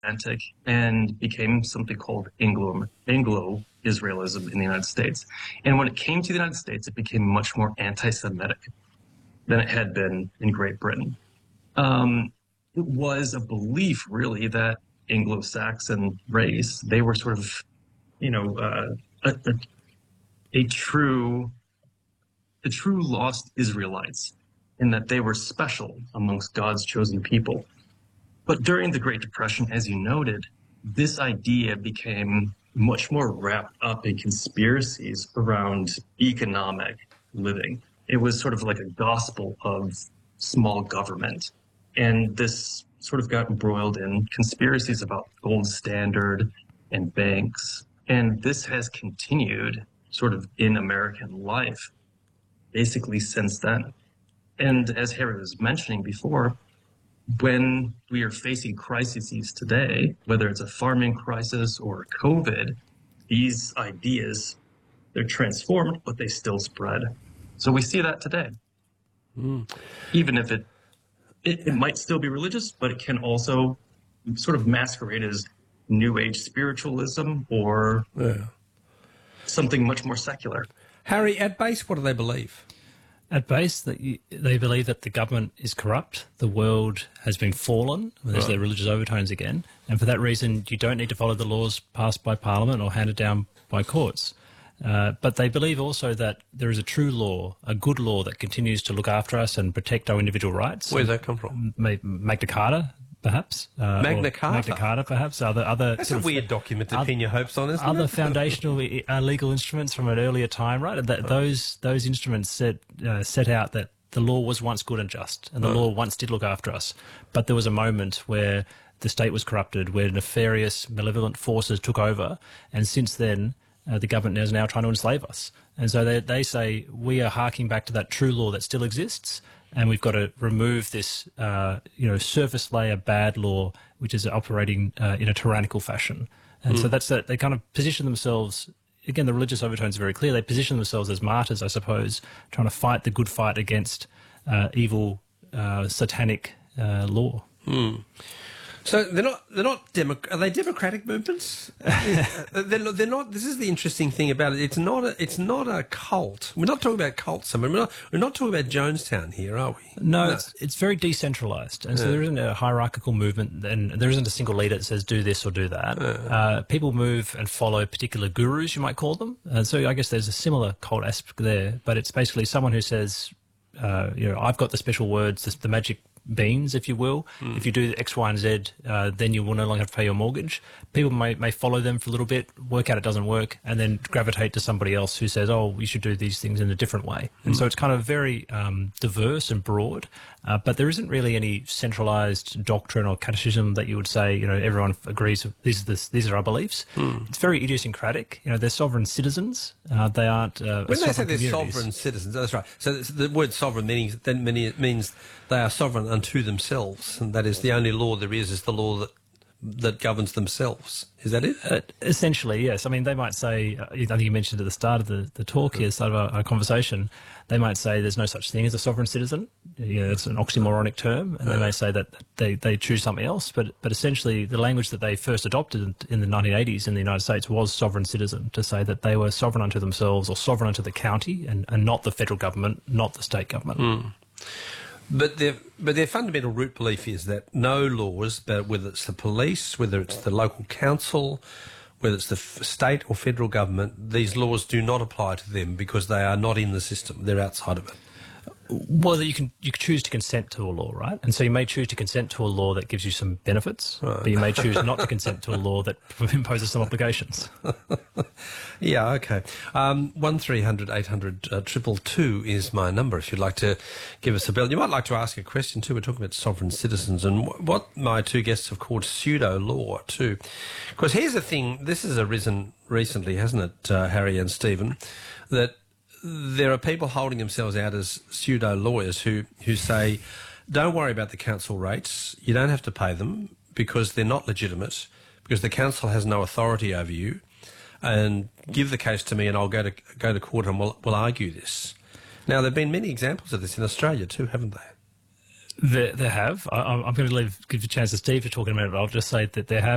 Atlantic and became something called Anglo-Israelism in the United States. And when it came to the United States, it became much more anti-Semitic than it had been in Great Britain. It was a belief, really, that Anglo-Saxon race, they were sort of, a true lost Israelites, in that they were special amongst God's chosen people. But during the Great Depression, as you noted, this idea became much more wrapped up in conspiracies around economic living. It was sort of like a gospel of small government. And this sort of got embroiled in conspiracies about gold standard and banks. And this has continued sort of in American life, basically since then. And as Harry was mentioning before, when we are facing crises today, whether it's a farming crisis or COVID, these ideas, they're transformed, but they still spread. So we see that today. Even if it might still be religious, but it can also sort of masquerade as New Age spiritualism or something much more secular. Harry, at base, what do they believe? At base, they believe that the government is corrupt, the world has been fallen, there's their religious overtones again, and for that reason you don't need to follow the laws passed by Parliament or handed down by courts. But they believe also that there is a true law, a good law that continues to look after us and protect our individual rights. Where does that come from? Magna Carta, perhaps. Magna Carta? Magna Carta, perhaps. That's a weird document to pin your hopes on, isn't it? Other foundational legal instruments from an earlier time, right? Those instruments set out that the law was once good and just, and the law once did look after us. But there was a moment where the state was corrupted, where nefarious, malevolent forces took over, and since then the government is now trying to enslave us. And so they say we are harking back to that true law that still exists, and we've got to remove this, surface layer bad law, which is operating in a tyrannical fashion. And so that's that. They kind of position themselves. Again, the religious overtones are very clear. They position themselves as martyrs, I suppose, trying to fight the good fight against evil, satanic law. So they're not are they democratic movements? They're not. This is the interesting thing about it. It's not a cult. We're not talking about cults. We're not talking about Jonestown here, are we? No. It's very decentralized, and so there isn't a hierarchical movement, and there isn't a single leader that says do this or do that. People move and follow particular gurus, you might call them, and so I guess there's a similar cult aspect there. But it's basically someone who says, I've got the special words, the magic beans, if you will. If you do X, Y, and Z, then you will no longer have to pay your mortgage. People may follow them for a little bit, work out it doesn't work, and then gravitate to somebody else who says, oh, you should do these things in a different way. And so it's kind of very diverse and broad, but there isn't really any centralized doctrine or catechism that you would say, everyone agrees these are our beliefs. It's very idiosyncratic. They're sovereign citizens. They aren't when they say they're sovereign citizens, that's right. So the word sovereign means they are sovereign unto themselves, and that is the only law there is the law that governs themselves. Is that it? Essentially, yes. I mean, they might say, I think you mentioned at the start of the talk here, start of our conversation, they might say there's no such thing as a sovereign citizen. It's an oxymoronic term, and they may say that they choose something else, but essentially the language that they first adopted in the 1980s in the United States was sovereign citizen, to say that they were sovereign unto themselves or sovereign unto the county and not the federal government, not the state government. But their fundamental root belief is that no laws, but whether it's the police, whether it's the local council, whether it's the state or federal government, these laws do not apply to them because they are not in the system. They're outside of it. Well, you can choose to consent to a law, right? And so you may choose to consent to a law that gives you some benefits, but you may choose not to consent to a law that imposes some obligations. Yeah, okay. 1300 800 222 is my number if you'd like to give us a bell. You might like to ask a question too. We're talking about sovereign citizens and what my two guests have called pseudo-law too. Because here's the thing, this has arisen recently, hasn't it, Harry and Stephen, that there are people holding themselves out as pseudo-lawyers who say, don't worry about the council rates, you don't have to pay them because they're not legitimate, because the council has no authority over you, and give the case to me and I'll go to court and we'll argue this. Now, there have been many examples of this in Australia too, haven't they? There have. I'm going to give a chance to Steve to talk in a minute, but I'll just say that there have